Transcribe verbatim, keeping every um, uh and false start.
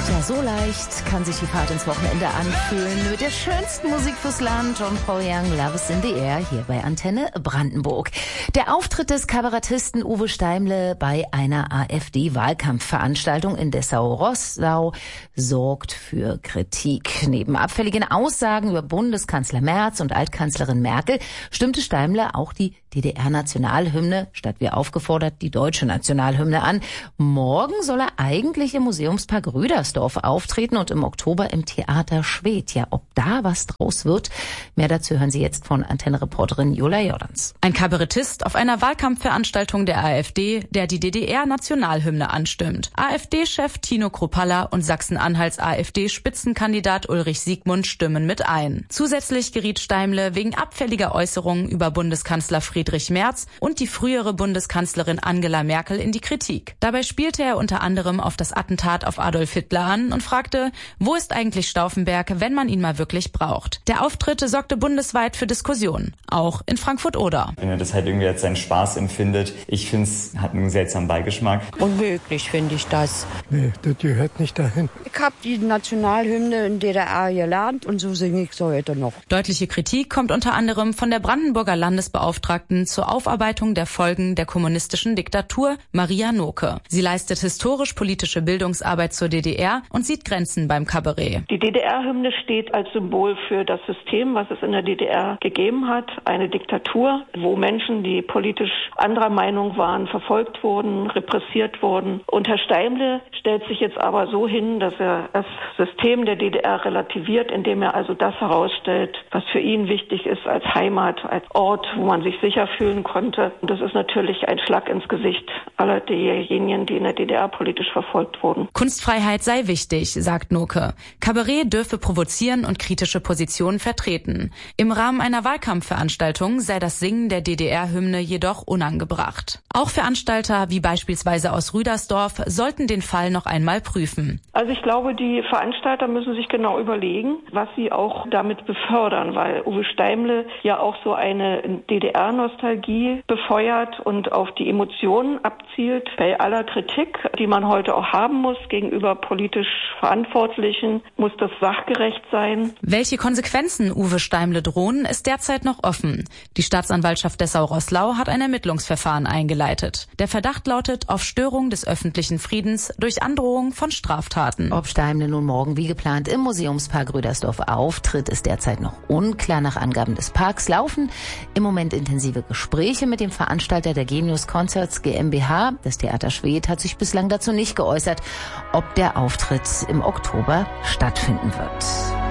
Ja, so leicht kann sich die Fahrt ins Wochenende anfühlen. Mit der schönsten Musik fürs Land. John Paul Young, Love is in the Air, hier bei Antenne Brandenburg. Der Auftritt des Kabarettisten Uwe Steimle bei einer AfD-Wahlkampfveranstaltung in Dessau-Rosslau sorgt für Kritik. Neben abfälligen Aussagen über Bundeskanzler Merz und Altkanzlerin Merkel stimmte Steimle auch die D D R-Nationalhymne, statt wie aufgefordert, die deutsche Nationalhymne an. Morgen soll er eigentlich im Museumspark Rüdersdorf auftreten und im Oktober im Theater Schwedt. Ja, ob da was draus wird, mehr dazu hören Sie jetzt von Antenne-Reporterin Jola Jordans. Ein Kabarettist auf einer Wahlkampfveranstaltung der AfD, der die D D R-Nationalhymne anstimmt. AfD-Chef Tino Kruppalla und Sachsen-Anhalts AfD-Spitzenkandidat Ulrich Siegmund stimmen mit ein. Zusätzlich geriet Steimle wegen abfälliger Äußerungen über Bundeskanzler Friedrich Merz und die frühere Bundeskanzlerin Angela Merkel in die Kritik. Dabei spielte er unter anderem auf das Attentat auf Adolf Hitler an und fragte, wo ist eigentlich Stauffenberg, wenn man ihn mal wirklich braucht? Der Auftritt sorgte bundesweit für Diskussionen, auch in Frankfurt-Oder. Wenn er das halt irgendwie als seinen Spaß empfindet, ich finde es hat einen seltsamen Beigeschmack. Unmöglich finde ich das. Nee, das gehört nicht dahin. Ich habe die Nationalhymne in D D R gelernt und so singe ich so heute noch. Deutliche Kritik kommt unter anderem von der Brandenburger Landesbeauftragten zur Aufarbeitung der Folgen der kommunistischen Diktatur, Maria Noke. Sie leistet historisch-politische Bildungsarbeit zur D D R und sieht Grenzen beim Kabarett. Die D D R-Hymne steht als Symbol für das System, was es in der D D R gegeben hat. Eine Diktatur, wo Menschen, die politisch anderer Meinung waren, verfolgt wurden, repressiert wurden. Und Herr Steimle stellt sich jetzt aber so hin, dass er das System der D D R relativiert, indem er also das herausstellt, was für ihn wichtig ist als Heimat, als Ort, wo man sich sicher fühlen konnte. Und das ist natürlich ein Schlag ins Gesicht aller derjenigen, die in der D D R politisch verfolgt wurden. Kunstfreiheit sei wichtig, sagt Noke. Kabarett dürfe provozieren und kritische Positionen vertreten. Im Rahmen einer Wahlkampfveranstaltung sei das Singen der D D R-Hymne jedoch unangebracht. Auch Veranstalter wie beispielsweise aus Rüdersdorf sollten den Fall noch einmal prüfen. Also ich glaube, die Veranstalter müssen sich genau überlegen, was sie auch damit befördern, weil Uwe Steimle ja auch so eine D D R-Nostalgie befeuert und auf die Emotionen abzielt. Bei aller Kritik, die man heute auch haben muss gegenüber politisch Verantwortlichen, muss das sachgerecht sein. Welche Konsequenzen Uwe Steimle drohen, ist derzeit noch offen. Die Staatsanwaltschaft Dessau-Rosslau hat ein Ermittlungsverfahren eingeleitet. Der Verdacht lautet auf Störung des öffentlichen Friedens durch Androhung von Straftaten. Ob Steimle nun morgen wie geplant im Museumspark Rüdersdorf auftritt, ist derzeit noch unklar. Nach Angaben des Parks laufen im Moment intensive Gespräche mit dem Veranstalter der Genius Concerts GmbH. Das Theater Schwedt hat sich bislang dazu nicht geäußert, ob der Auftritt im Oktober stattfinden wird.